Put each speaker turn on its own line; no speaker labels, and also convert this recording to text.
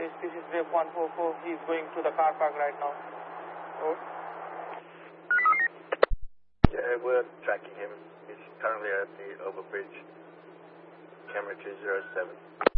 This is Wave 144. He's going to the car park right now. Over.
Yeah, we're tracking him. He's currently at the overbridge. Camera 207.